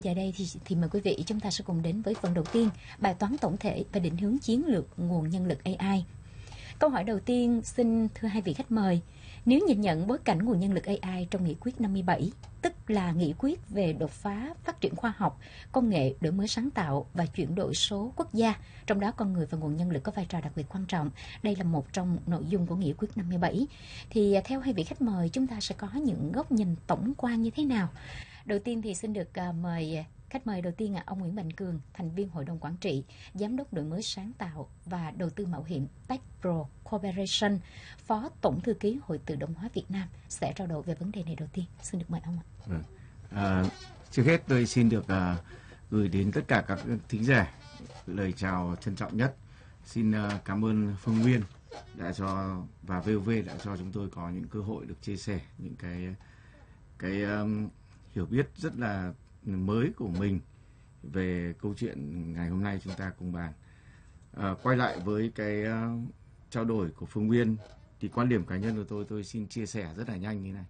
Giờ đây thì mời quý vị chúng ta sẽ cùng đến với phần đầu tiên, bài toán tổng thể và định hướng chiến lược nguồn nhân lực AI. Câu hỏi đầu tiên xin thưa hai vị khách mời, nếu nhìn nhận bối cảnh nguồn nhân lực AI trong nghị quyết 57, tức là nghị quyết về đột phá phát triển khoa học, công nghệ, đổi mới sáng tạo và chuyển đổi số quốc gia, trong đó con người và nguồn nhân lực có vai trò đặc biệt quan trọng. Đây là một trong nội dung của nghị quyết 57. Thì theo hai vị khách mời, chúng ta sẽ có những góc nhìn tổng quan như thế nào? Đầu tiên thì xin được mời khách mời đầu tiên ông Nguyễn Mạnh Cường, thành viên Hội đồng Quản trị, Giám đốc đổi mới sáng tạo và đầu tư mạo hiểm TechPro Corporation, Phó Tổng thư ký Hội Tự động hóa Việt Nam sẽ trao đổi về vấn đề này đầu tiên. Xin được mời ông ạ. Trước hết tôi xin được gửi đến tất cả các thính giả lời chào trân trọng nhất. Xin cảm ơn Phương Nguyên và VOV đã cho chúng tôi có những cơ hội được chia sẻ những cái hiểu biết rất là mới của mình về câu chuyện ngày hôm nay chúng ta cùng bàn. Quay lại với cái trao đổi của Phương Nguyên thì quan điểm cá nhân của tôi xin chia sẻ rất là nhanh như này.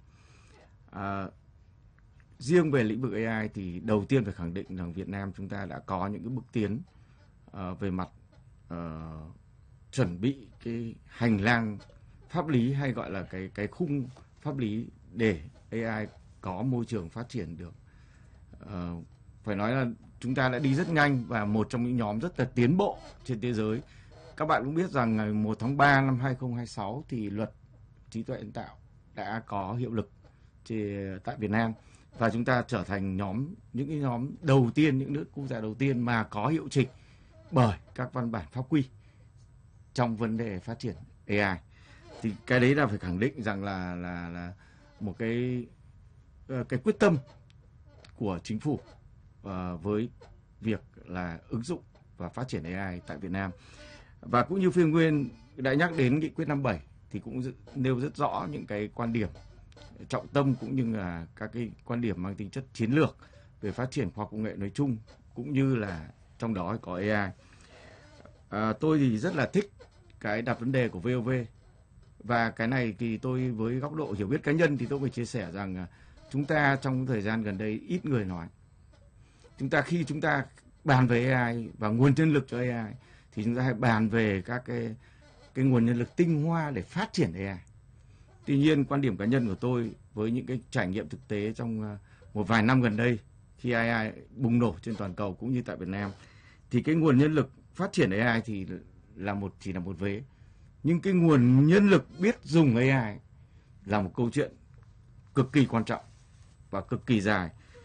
Riêng về lĩnh vực AI thì đầu tiên phải khẳng định rằng Việt Nam chúng ta đã có những cái bước tiến về mặt chuẩn bị cái hành lang pháp lý, hay gọi là cái khung pháp lý để AI có môi trường phát triển được. Phải nói là chúng ta đã đi rất nhanh và một trong những nhóm rất là tiến bộ trên thế giới. Các bạn cũng biết rằng ngày 1 tháng 3 năm 2026 thì luật trí tuệ nhân tạo đã có hiệu lực tại Việt Nam, và chúng ta trở thành những cái nhóm đầu tiên, những nước quốc gia đầu tiên mà có hiệu chỉnh bởi các văn bản pháp quy trong vấn đề phát triển AI. Thì cái đấy là phải khẳng định rằng là một cái quyết tâm của chính phủ với việc là ứng dụng và phát triển AI tại Việt Nam. Và cũng như Phương Nguyên đã nhắc đến nghị quyết 57 thì cũng nêu rất rõ những cái quan điểm trọng tâm cũng như là các cái quan điểm mang tính chất chiến lược về phát triển khoa học công nghệ nói chung, cũng như là trong đó có AI. Tôi thì rất là thích cái đặt vấn đề của VOV, và cái này thì tôi với góc độ hiểu biết cá nhân thì tôi phải chia sẻ rằng chúng ta trong thời gian gần đây ít người nói. Khi chúng ta bàn về AI và nguồn nhân lực cho AI thì chúng ta hãy bàn về các cái nguồn nhân lực tinh hoa để phát triển AI. Tuy nhiên quan điểm cá nhân của tôi với những cái trải nghiệm thực tế trong một vài năm gần đây khi AI bùng nổ trên toàn cầu cũng như tại Việt Nam, thì cái nguồn nhân lực phát triển AI thì chỉ là một vế, nhưng cái nguồn nhân lực biết dùng AI là một câu chuyện cực kỳ quan trọng và cực kỳ dài.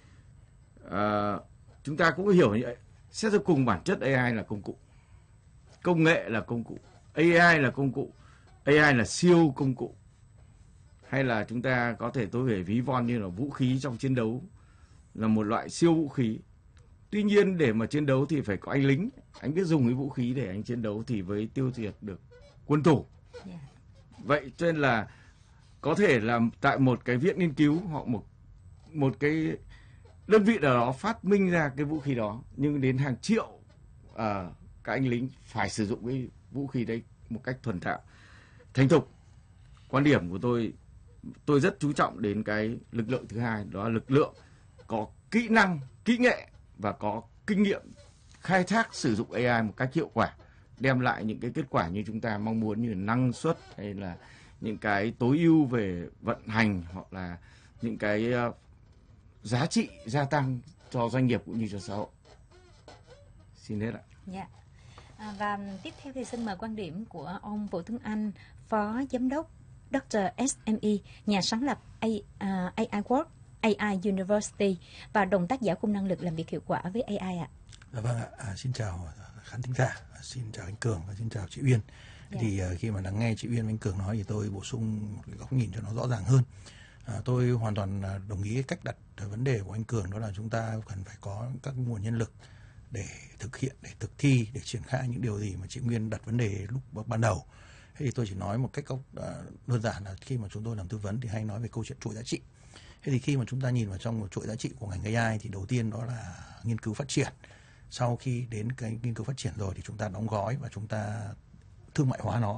Chúng ta cũng hiểu như vậy. Xét ra cùng bản chất AI là công cụ, công nghệ là công cụ, AI là công cụ, AI là siêu công cụ, hay là chúng ta có thể tôi phải ví von như là vũ khí trong chiến đấu là một loại siêu vũ khí. Tuy nhiên để mà chiến đấu thì phải có anh lính, anh biết dùng cái vũ khí để anh chiến đấu thì mới tiêu diệt được quân thủ. Vậy cho nên là có thể là tại một cái viện nghiên cứu hoặc một cái đơn vị nào đó phát minh ra cái vũ khí đó, nhưng đến hàng triệu các anh lính phải sử dụng cái vũ khí đấy một cách thuần thạo, thành thục. Quan điểm của tôi rất chú trọng đến cái lực lượng thứ hai, đó là lực lượng có kỹ năng, kỹ nghệ và có kinh nghiệm khai thác sử dụng AI một cách hiệu quả, đem lại những cái kết quả như chúng ta mong muốn, như năng suất hay là những cái tối ưu về vận hành, hoặc là những cái giá trị gia tăng cho doanh nghiệp cũng như cho xã hội. Xin hết ạ. Và tiếp theo thì xin mời quan điểm của ông Vũ Tuấn Anh, Phó Giám đốc Dr. SME, nhà sáng lập AI World, AI University và đồng tác giả khung năng lực làm việc hiệu quả với AI ạ. Vâng ạ, xin chào khán thính giả, xin chào anh Cường và xin chào chị Uyên. Thì khi mà lắng nghe chị Uyên và anh Cường nói thì tôi bổ sung một cái góc nhìn cho nó rõ ràng hơn. Tôi hoàn toàn đồng ý cách đặt vấn đề của anh Cường, đó là chúng ta cần phải có các nguồn nhân lực để thực hiện, để thực thi, để triển khai những điều gì mà chị Nguyên đặt vấn đề lúc ban đầu. Thế thì tôi chỉ nói một cách đơn giản là khi mà chúng tôi làm tư vấn thì hay nói về câu chuyện chuỗi giá trị. Thế thì khi mà chúng ta nhìn vào trong một chuỗi giá trị của ngành AI thì đầu tiên đó là nghiên cứu phát triển. Sau khi đến cái nghiên cứu phát triển rồi thì chúng ta đóng gói và chúng ta thương mại hóa nó.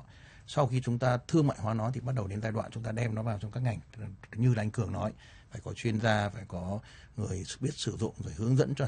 Sau khi chúng ta thương mại hóa nó thì bắt đầu đến giai đoạn chúng ta đem nó vào trong các ngành, như là anh Cường nói, phải có chuyên gia, phải có người biết sử dụng rồi hướng dẫn cho